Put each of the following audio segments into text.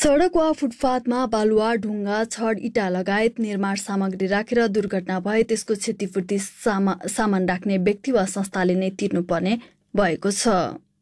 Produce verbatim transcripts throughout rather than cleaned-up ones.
सडक वा फुटपाथमा बालुवा, ढुङ्गा, छड, इँटा लगायत निर्माण सामग्री राखेर दुर्घटना भए त्यसको क्षतिपूर्ति सामा, सामान राख्ने व्यक्ति वा संस्थाले नै तिर्नुपर्ने भएको छ।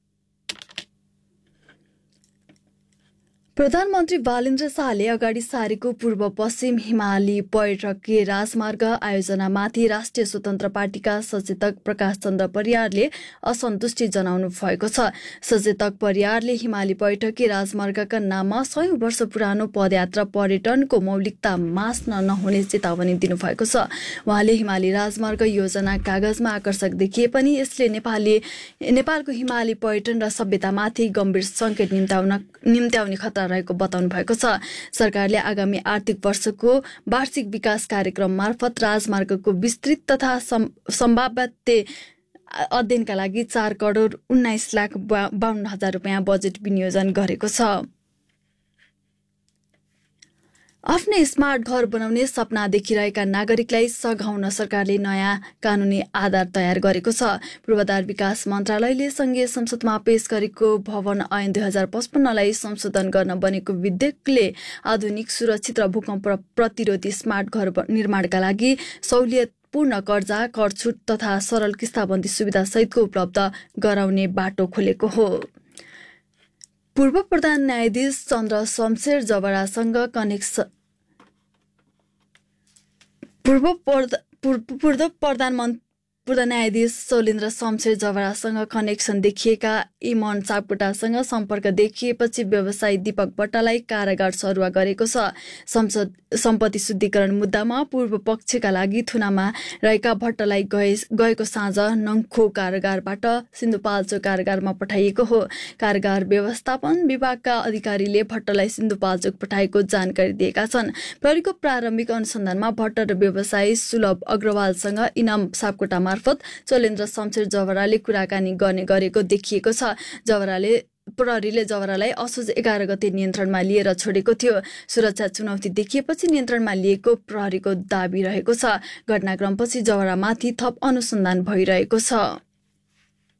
प्रधानमन्त्री बालेन्द्र शाहले अगाडि सारेको पूर्व पश्चिम हिमाली पर्यटकीय राजमार्ग आयोजनामाथि राष्ट्रिय स्वतन्त्र पार्टीका सचेतक प्रकाश चन्द्र परियारले असन्तुष्टि जनाउनु भएको छ। सचेतक परियारले हिमाली पर्यटकीय राजमार्गका नाममा सयौं वर्ष पुरानो पदयात्रा पर्यटनको मौलिकता मास्न नहुने चेतावनी दिनुभएको छ। उहाँले हिमाली राजमार्ग योजना कागजमा आकर्षक देखिए पनि यसले नेपालले नेपालको हिमाली पर्यटन र सभ्यतामाथि गम्भीर सङ्कट निम्त्याउन निम्त्याउने खतरा रहेको बताउनु भएको छ। सरकारले आगामी आर्थिक वर्षको वार्षिक विकास कार्यक्रम मार्फत राजमार्गको विस्तृत तथा सम्भाव्य अध्ययनका लागि चार करोड उन्नाइस लाख बाहन्न हजार रुपियाँ बजेट विनियोजन गरेको छ। आफ्नै स्मार्ट घर बनाउने सपना देखिरहेका नागरिकलाई सघाउन सरकारले नयाँ कानुनी आधार तयार गरेको छ। पूर्वाधार विकास मन्त्रालयले संघीय संसदमा पेश गरेको भवन ऐन दुई हजार पचपन्नलाई संशोधन गर्न बनेको विधेयकले आधुनिक, सुरक्षित र भूकम्प प्रतिरोधी स्मार्ट घर निर्माणका लागि सहुलियत पूर्ण कर्जा, कर छुट तथा सरल किस्ताबन्दी सुविधा सहितको उपलब्ध गराउने बाटो खोलेको हो। पूर्व प्रधान न्यायाधीश चन्द्र शमशेर जवरासँग कनेक्स पूर्व पूर्व प्रधानमन्त्री पूर्व न्यायाधीश शैलेन्द्र शमशेर जवरासँग कनेक्सन देखिएका इमन सापकोटासँग सम्पर्क देखिएपछि व्यवसायी दीपक भट्टलाई कारागार सरुवा गरेको छ। संसद सम्पत्ति शुद्धिकरण मुद्दामा पूर्व पक्षका लागि थुनामा रहेका भट्टलाई गए गएको साँझ नङखो कारागारबाट सिन्धुपाल्चोक कारागारमा पठाइएको हो। कारागार व्यवस्थापन विभागका अधिकारीले भट्टलाई सिन्धुपाल्चोक पठाएको जानकारी दिएका छन्। प्रहरीको प्रारम्भिक अनुसन्धानमा भट्ट र व्यवसायी सुलभ अग्रवालसँग इनाम सापकोटा मार्फत शैलेन्द्र शमशेर जवराले कुराकानी गर्ने गरेको देखिएको छ। जवराले प्रहरीले जवरालाई असोज एघार गते नियन्त्रणमा लिएर छोडेको थियो। सुरक्षा चुनौती देखिएपछि नियन्त्रणमा लिएको प्रहरीको दाबी रहेको छ। घटनाक्रमपछि जवरामाथि थप अनुसन्धान भइरहेको छ।